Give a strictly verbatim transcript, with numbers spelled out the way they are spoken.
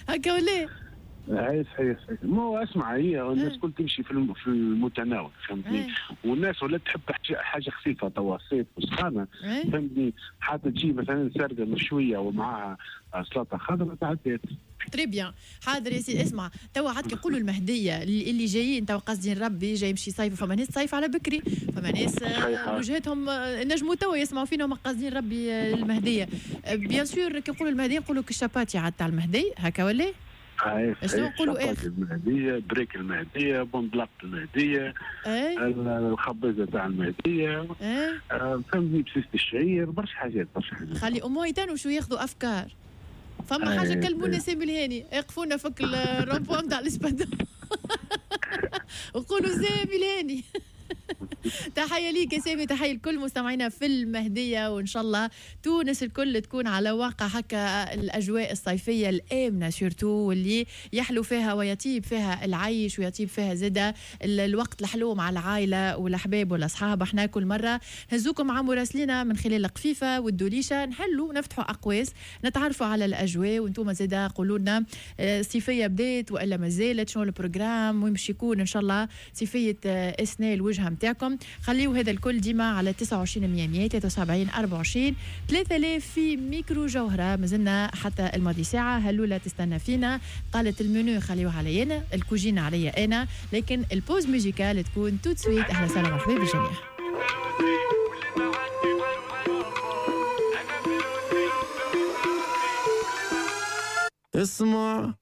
هكا ولا؟ هاي صحيح صحيح. ما هو اسمع، هي الناس كل تمشي في في المتناول فهمتني، والناس ولا تحب حاجه خفيفه توا صيف وسخانه فهمتني، حتى تجي مثلا سردة مشويه ومعها سلطه خضراء تعديت. تري بيان. حاضر يا سيدي. اسمع توا عاد يقولوا المهديه اللي جايين توا قاصدين ربي جاي يمشي صيف، فما ناس صيف على بكري، فما ناس وجهتهم نجموا توا يسمعوا فينا وما قاصدين ربي المهديه. بيان سور كي يقولوا المهديه نقولوا كشاباتي عاد تاع المهدي هكا ولا؟ هاي شنو نقولوا ايه؟ المهديه، بريك المهديه، بوندلاق المهديه، الخبيزه تاع المهديه، فهمتني، بسيسه الشعير، برشا حاجات برشا حاجات. خلي امو يتانوا شو ياخذوا افكار. فما حاجه كلمونا سامي الهاني يقفونا فك الرومبو نتاع الاسبانيول وقولوا سامي الهاني. تحية ليك يا سامي، تحية لكل مستمعينا في المهدية، وإن شاء الله تونس الكل تكون على واقع هكا الأجواء الصيفية الآمنة سورتو، واللي يحلو فيها ويطيب فيها العيش ويطيب فيها زادة الوقت الحلو مع العائلة والأحباب والأصحاب. احنا كل مرة هزوكم مع مراسلين من خلال القفيفة والدوليشة، نحلوا نفتحوا أقواس نتعرفوا على الأجواء، وانتم زادة قولوا لنا صيفية بدات وإلا ما زالت، شنو البروجرام ويمشي يكون إن شاء الله صيفية إسناء الوجهة متاعكم. خليوا هذا الكل ديما على تسعة وعشرين مية ثلاثة وسبعين أربعة وعشرين ثلاثة آلاف في ميكرو جوهرة. مازلنا حتى الماضي ساعة. هلولا تستنى فينا، قالت المنيو خليوه علي أنا، الكوجين علي أنا، لكن البوز ميوزيكال تكون توت سويت. أهلا وسهلا مرحبا بالجميع. اسمع